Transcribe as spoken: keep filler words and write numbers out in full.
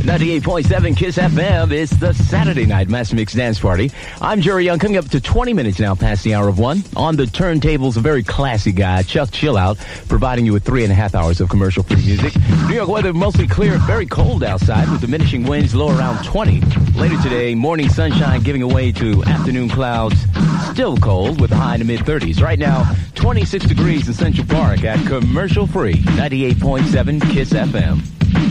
ninety-eight point seven KISS F M. It's the Saturday Night Mass Mix Dance Party. I'm Jerry Young, coming up to twenty minutes now past the hour of one. On the turntables, a very classy guy, Chuck Chillout, providing you with three and a half hours of commercial-free music. New York weather mostly clear and very cold outside with diminishing winds low around twenty. Later today, morning sunshine giving way to afternoon clouds, still cold with a high in the mid-thirties. Right now, twenty-six degrees in Central Park at commercial-free ninety-eight point seven KISS F M.